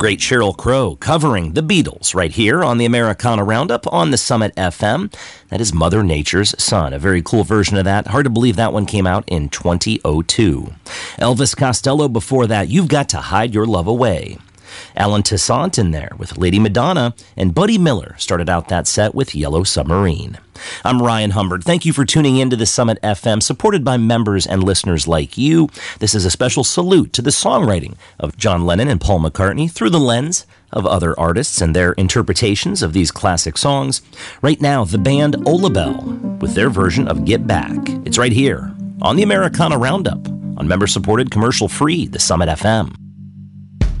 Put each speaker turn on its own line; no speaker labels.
great Sheryl Crow covering the Beatles right here on the Americana Roundup on the Summit FM. That is Mother Nature's Son. A very cool version of that. Hard to believe that one came out in 2002. Elvis Costello before that, You've Got to Hide Your Love Away. Alan Toussaint in there with Lady Madonna, and Buddy Miller started out that set with Yellow Submarine. I'm Ryan Humbert. Thank you for tuning in to the Summit FM, supported by members and listeners like you. This is a special salute to the songwriting of John Lennon and Paul McCartney through the lens of other artists and their interpretations of these classic songs. Right now, the band Olabelle with their version of Get Back. It's right here on the Americana Roundup on member-supported, commercial-free, the Summit FM.